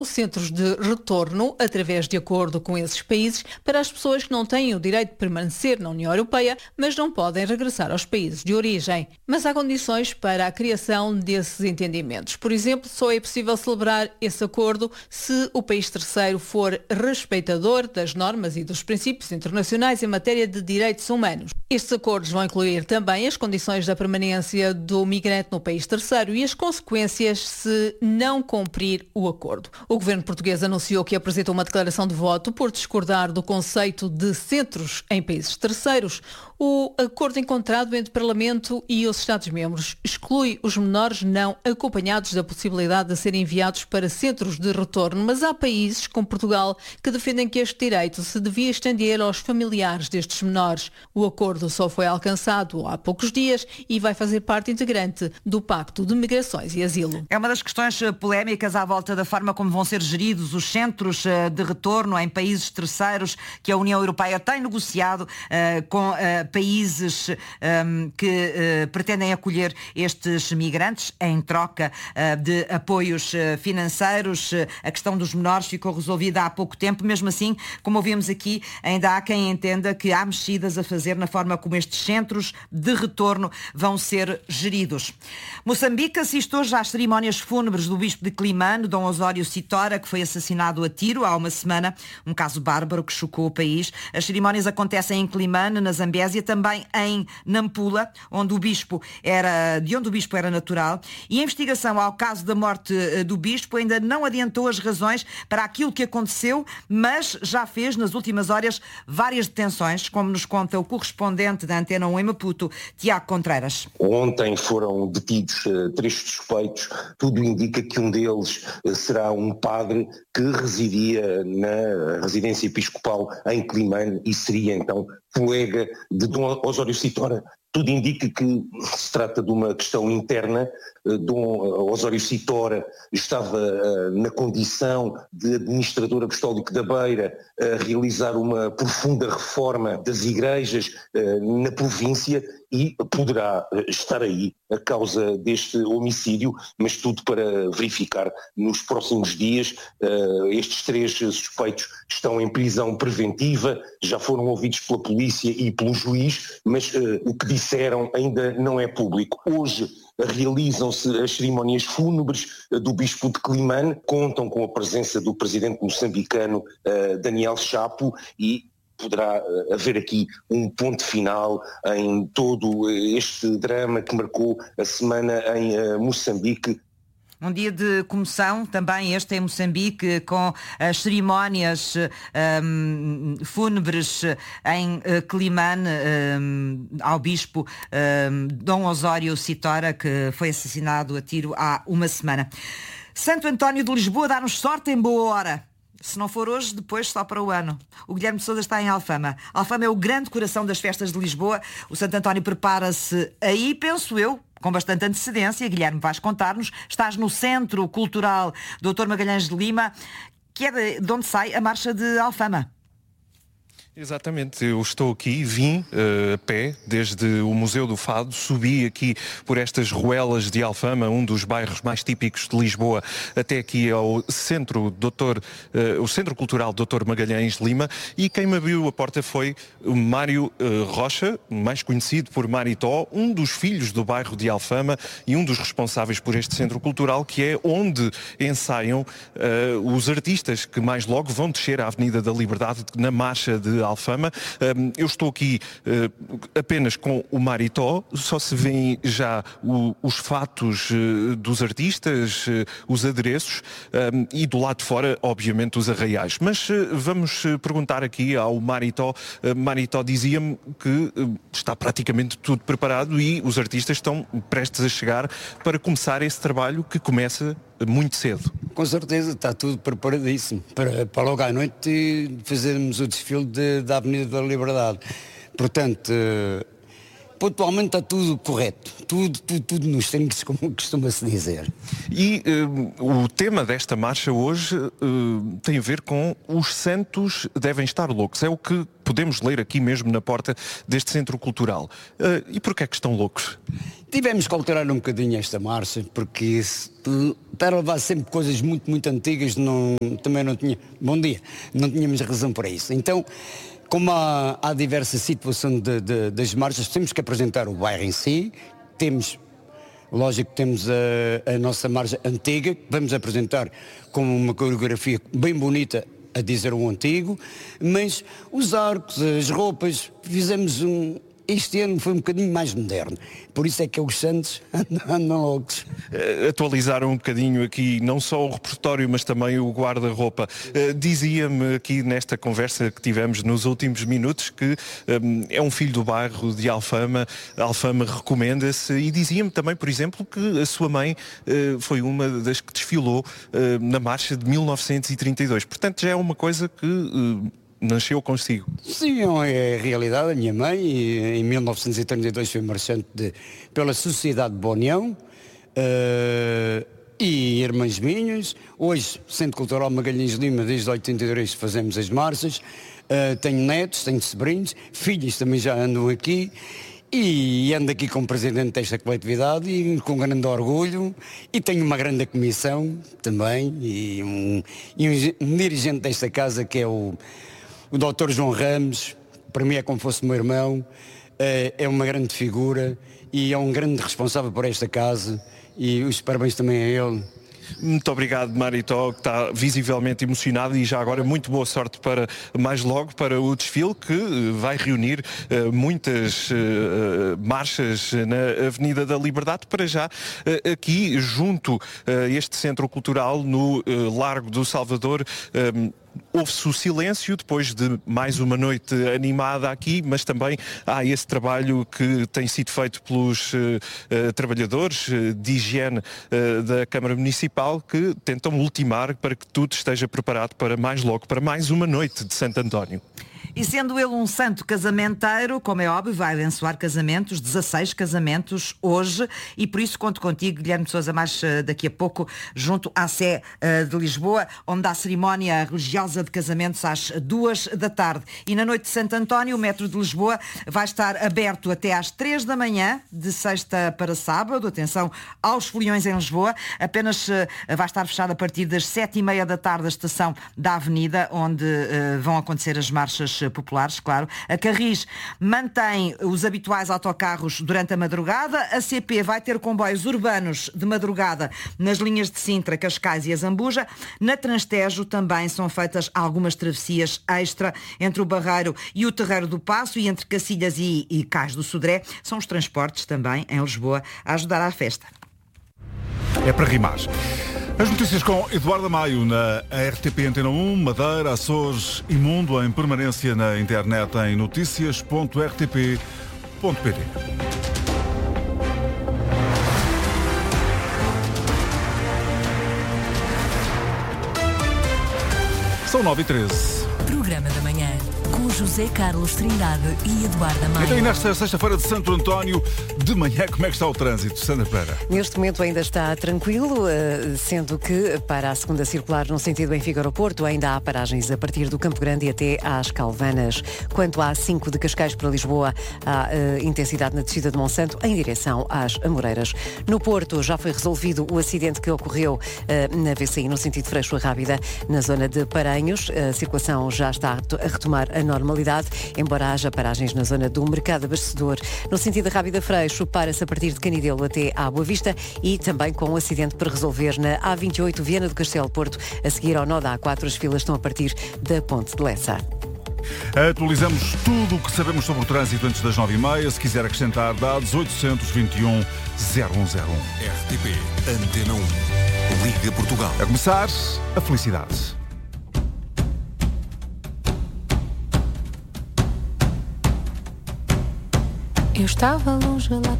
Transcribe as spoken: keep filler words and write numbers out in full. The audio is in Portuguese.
centros de retorno através de acordo com esses países para as pessoas que não têm o direito de permanecer na União Europeia, mas não podem regressar aos países de origem. Mas há condições para a criação desses entendimentos. Por exemplo, só é possível celebrar esse acordo se o país terceiro for respeitador das normas e dos princípios internacionais em matéria de direitos humanos. Estes acordos vão incluir também as condições da permanência do migrante no país terceiro e as consequências se não cumprir o acordo. O governo português anunciou que apresentou uma declaração de voto por discordar do conceito de centros em países terceiros. O acordo encontrado entre o Parlamento e os Estados-membros exclui os menores não acompanhados da possibilidade de serem enviados para centros de retorno, mas há países, como Portugal, que defendem que este direito se devia estender aos familiares destes menores. O acordo só foi alcançado há poucos dias e vai fazer parte integrante do Pacto de Migrações e Asilo. É uma das questões polémicas à volta da forma como vão ser geridos os centros de retorno em países terceiros que a União Europeia tem negociado uh, com uh, países um, que uh, pretendem acolher estes migrantes em troca uh, de apoios uh, financeiros. Uh, a questão dos menores ficou resolvida há pouco tempo. Mesmo assim, como ouvimos aqui, ainda há quem entenda que há mexidas a fazer na forma como estes centros de retorno vão ser geridos. Moçambique assiste hoje às cerimónias fúnebres do bispo de Climane, Dom Osório Citora, que foi assassinado a tiro há uma semana, um caso bárbaro que chocou o país. As cerimónias acontecem em Climane, na Zambésia, também em Nampula, onde o bispo era, de onde o bispo era natural, e a investigação ao caso da morte do bispo ainda não adiantou as razões para aquilo que aconteceu, mas já fez nas últimas horas várias detenções, como nos conta o correspondente da Antena um em Maputo, Tiago Contreiras. Ontem foram detidos uh, três suspeitos. Tudo indica que um deles uh, será um padre que residia na residência episcopal em Climane e seria então colega de Dom Osório Citora. Tudo indica que se trata de uma questão interna. Dom Osório Citora estava na condição de administrador apostólico da Beira a realizar uma profunda reforma das igrejas na província e poderá estar aí a causa deste homicídio, mas tudo para verificar nos próximos dias. Estes três suspeitos estão em prisão preventiva, já foram ouvidos pela polícia e pelo juiz, mas o que disseram ainda não é público. Hoje realizam-se as cerimónias fúnebres do bispo de Climane, contam com a presença do presidente moçambicano uh, Daniel Chapo e poderá haver aqui um ponto final em todo este drama que marcou a semana em uh, Moçambique. Um dia de comoção também este em Moçambique, com as cerimónias um, fúnebres em uh, Climane um, ao bispo um, Dom Osório Citora, que foi assassinado a tiro há uma semana. Santo António de Lisboa dá-nos sorte em boa hora. Se não for hoje, depois só para o ano. O Guilherme de Sousa está em Alfama. Alfama é o grande coração das festas de Lisboa. O Santo António prepara-se aí, penso eu, com bastante antecedência. Guilherme, vais contar-nos. Estás no Centro Cultural doutor Magalhães de Lima, que é de onde sai a Marcha de Alfama. Exatamente, eu estou aqui, vim uh, a pé desde o Museu do Fado, subi aqui por estas ruelas de Alfama, um dos bairros mais típicos de Lisboa, até aqui ao Centro doutor, uh, o Centro Cultural doutor Magalhães de Lima, e quem me abriu a porta foi o Mário uh, Rocha, mais conhecido por Maritó, um dos filhos do bairro de Alfama e um dos responsáveis por este Centro Cultural, que é onde ensaiam uh, os artistas que mais logo vão descer à Avenida da Liberdade na Marcha de Alfama. Eu estou aqui apenas com o Maritó, só se vêem já o, os fatos dos artistas, os adereços e do lado de fora, obviamente, os arraiais. Mas vamos perguntar aqui ao Maritó. Maritó dizia-me que está praticamente tudo preparado e os artistas estão prestes a chegar para começar esse trabalho que começa muito cedo. Com certeza, está tudo preparadíssimo para, para logo à noite fazermos o desfile de, da Avenida da Liberdade. Portanto, pontualmente está tudo correto, tudo, tudo, tudo nos trinques, como costuma-se dizer. E uh, o tema desta marcha hoje uh, tem a ver com os santos devem estar loucos. É o que podemos ler aqui mesmo na porta deste centro cultural. Uh, e porquê é que estão loucos? Tivemos que alterar um bocadinho esta marcha, porque isso, para levar sempre coisas muito, muito antigas, não, também não tinha... Bom dia, não tínhamos razão para isso. Então, como há, há diversa situação de, de, das marchas, temos que apresentar o bairro em si, temos... Lógico que temos a, a nossa marcha antiga, que vamos apresentar com uma coreografia bem bonita a dizer o antigo, mas os arcos, as roupas, fizemos um... Este ano foi um bocadinho mais moderno, por isso é que os Santos andam loucos. Uh, atualizaram um bocadinho aqui, não só o repertório, mas também o guarda-roupa. Uh, dizia-me aqui nesta conversa que tivemos nos últimos minutos que um, é um filho do bairro de Alfama, Alfama recomenda-se, e dizia-me também, por exemplo, que a sua mãe uh, foi uma das que desfilou uh, na marcha de mil novecentos e trinta e dois. Portanto, já é uma coisa que... Uh, nasceu consigo. Sim, é a realidade. A minha mãe, em mil novecentos e trinta e dois, foi marchante de, pela Sociedade de Bonião, uh, e irmãs minhas. Hoje, Centro Cultural Magalhães Lima, desde oitenta e três fazemos as marchas. Uh, tenho netos, tenho sobrinhos, filhos também já andam aqui. E ando aqui como presidente desta coletividade e com grande orgulho, e tenho uma grande comissão também, e um, e um, um dirigente desta casa que é o O doutor João Ramos, para mim é como fosse meu irmão, é uma grande figura e é um grande responsável por esta casa, e os parabéns também a ele. Muito obrigado, Maritó, que está visivelmente emocionado, e já agora muito boa sorte para mais logo, para o desfile que vai reunir uh, muitas uh, marchas na Avenida da Liberdade, para já uh, aqui junto a uh, este centro cultural no uh, Largo do Salvador. Um, Houve-se o silêncio depois de mais uma noite animada aqui, mas também há esse trabalho que tem sido feito pelos uh, uh, trabalhadores uh, de higiene uh, da Câmara Municipal, que tentam ultimar para que tudo esteja preparado para mais logo, para mais uma noite de Santo António. E sendo ele um santo casamenteiro, como é óbvio, vai abençoar casamentos, dezasseis casamentos hoje, e por isso conto contigo, Guilherme de Sousa, mais uh, daqui a pouco, junto à Sé uh, de Lisboa, onde há cerimónia religiosa de casamentos às duas da tarde. E na noite de Santo António, o metro de Lisboa vai estar aberto até às três da manhã, de sexta para sábado. Atenção aos foliões em Lisboa. Apenas uh, vai estar fechado a partir das sete e meia da tarde a estação da Avenida, onde uh, vão acontecer as marchas populares, claro. A Carris mantém os habituais autocarros durante a madrugada. A C P vai ter comboios urbanos de madrugada nas linhas de Sintra, Cascais e Azambuja. Na Transtejo também são feitas algumas travessias extra entre o Barreiro e o Terreiro do Paço, e entre Cacilhas e, e Cais do Sodré. São os transportes também em Lisboa a ajudar à festa. É para rimar. As notícias com Eduardo Maio na R T P Antena um, Madeira, Açores e Mundo, em permanência na internet em notícias ponto r t p ponto p t. São nove e treze. Programa da manhã, com José Carlos Trindade e Eduardo Maio. Então, e nesta sexta-feira de Santo António, de manhã, como é que está o trânsito, Sandra Pereira? Neste momento ainda está tranquilo, sendo que para a segunda circular no sentido Benfica-Aeroporto ainda há paragens a partir do Campo Grande e até às Calvanas. Quanto à A cinco de Cascais para Lisboa, há uh, intensidade na descida de Monsanto em direção às Amoreiras. No Porto já foi resolvido o acidente que ocorreu uh, na V C I no sentido Freixo a Rábida, na zona de Paranhos. A circulação já está a retomar a normalidade, embora haja paragens na zona do Mercado Abastecedor. No sentido da Rábida Freixo, para-se a partir de Canidelo até à Boa Vista, e também com um acidente para resolver na A vinte e oito, Viana do Castelo Porto, a seguir ao nó da A quatro. As filas estão a partir da Ponte de Lessa. Atualizamos tudo o que sabemos sobre o trânsito antes das nove e meia. Se quiser acrescentar dados, oitocentos e vinte e um, zero um zero um. R T P Antena um. Liga Portugal. A começar, a felicidade. Eu estava longe lá